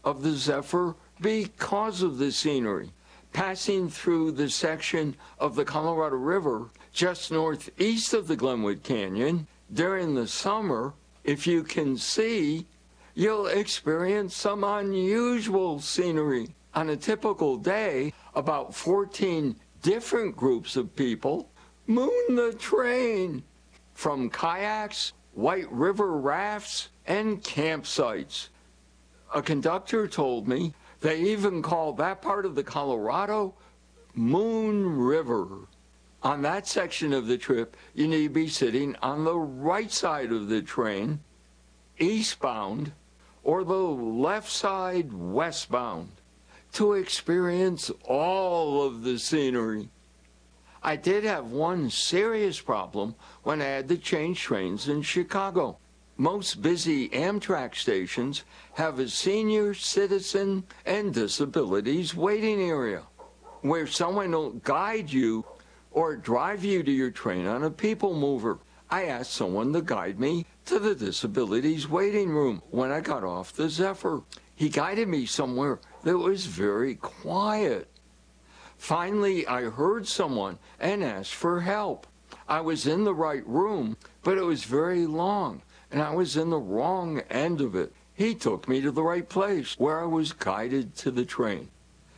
of the Zephyr because of the scenery. Passing through the section of the Colorado River just northeast of the Glenwood Canyon during the summer, if you can see, you'll experience some unusual scenery. On a typical day, about 14 different groups of people moon the train, from kayaks, White River rafts, and campsites. A conductor told me they even call that part of the Colorado Moon River. On that section of the trip, you need to be sitting on the right side of the train, eastbound, or the left side, westbound, to experience all of the scenery. I did have one serious problem when I had to change trains in Chicago. Most busy Amtrak stations have a senior citizen and disabilities waiting area where someone will guide you or drive you to your train on a people mover. I asked someone to guide me to the disabilities waiting room when I got off the Zephyr. He guided me somewhere that was very quiet. Finally, I heard someone and asked for help. I was in the right room, but it was very long, and I was in the wrong end of it. He took me to the right place where I was guided to the train.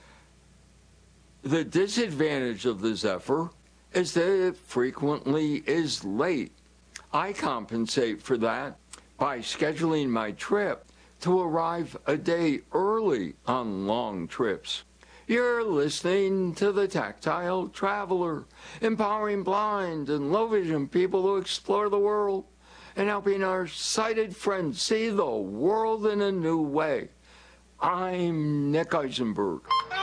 The disadvantage of the Zephyr is that it frequently is late. I compensate for that by scheduling my trip to arrive a day early on long trips. You're listening to The Tactile Traveler, empowering blind and low vision people to explore the world and helping our sighted friends see the world in a new way. I'm Nick Eisenberg.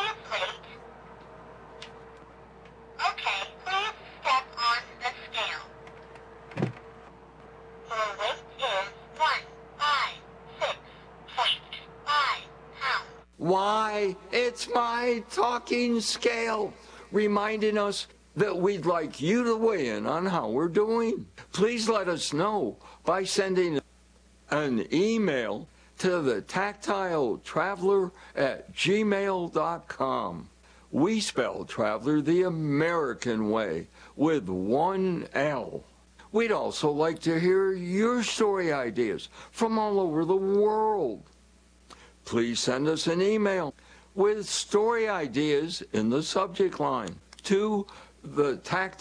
Okay, please step on the scale. Your weight is 156.5 pounds. Why, it's my talking scale, reminding us that we'd like you to weigh in on how we're doing. Please let us know by sending an email to the tactiletraveler@gmail.com. We spell traveler the American way with one L. We'd also like to hear your story ideas from all over the world. Please send us an email with story ideas in the subject line to the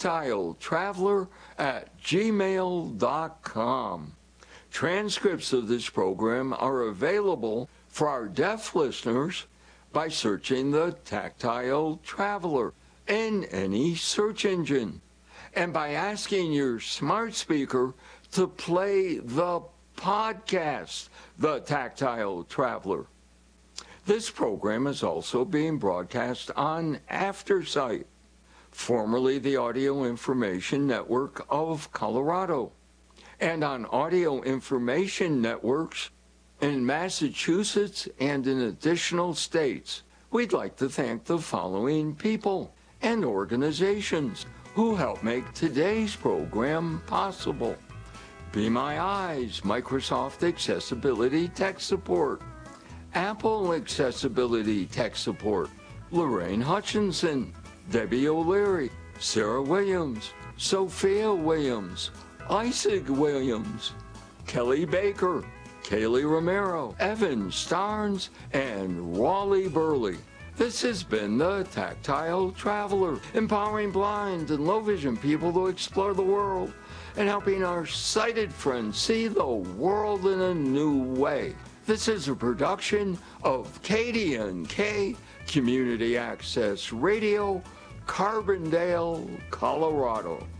tactiletraveler@gmail.com. Transcripts of this program are available for our deaf listeners by searching the Tactile Traveler in any search engine and by asking your smart speaker to play the podcast, The Tactile Traveler. This program is also being broadcast on AfterSight, formerly the Audio Information Network of Colorado, and on audio information networks in Massachusetts and in additional states. We'd like to thank the following people and organizations who help make today's program possible: Be My Eyes, Microsoft Accessibility Tech Support, Apple Accessibility Tech Support, Lorraine Hutchinson, Debbie O'Leary, Sarah Williams, Sophia Williams, Isaac Williams, Kelly Baker, Kaylee Romero, Evan Starnes, and Raleigh Burley. This has been the Tactile Traveler, empowering blind and low vision people to explore the world and helping our sighted friends see the world in a new way. This is a production of KDNK Community Access Radio, Carbondale, Colorado.